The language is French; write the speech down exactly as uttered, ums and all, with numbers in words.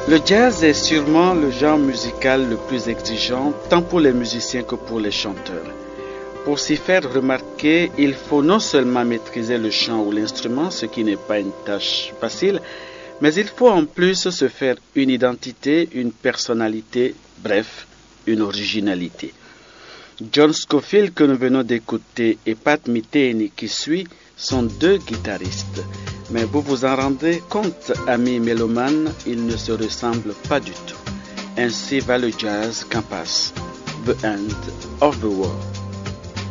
Le jazz est sûrement le genre musical le plus exigeant, tant pour les musiciens que pour les chanteurs. Pour s'y faire remarquer, il faut non seulement maîtriser le chant ou l'instrument, ce qui n'est pas une tâche facile, mais il faut en plus se faire une identité, une personnalité, bref, une originalité. John Scofield que nous venons d'écouter et Pat Metheny qui suit sont deux guitaristes. Mais vous vous en rendez compte, amis mélomanes, ils ne se ressemblent pas du tout. Ainsi va le jazz campus, The End of the World.